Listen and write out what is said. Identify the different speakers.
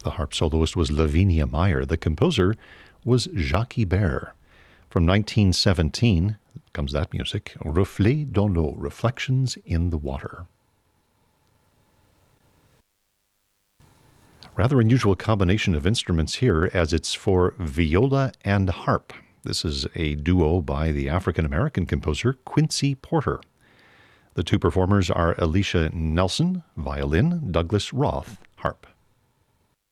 Speaker 1: The harp soloist was Lavinia Meyer. The composer was Jacques Ibert. From 1917 comes that music, Reflets dans l'eau, Reflections in the Water. Rather unusual combination of instruments here, as it's for viola and harp. This is a duo by the African-American composer Quincy Porter. The two performers are Alicia Nelson, violin, Douglas Roth, harp.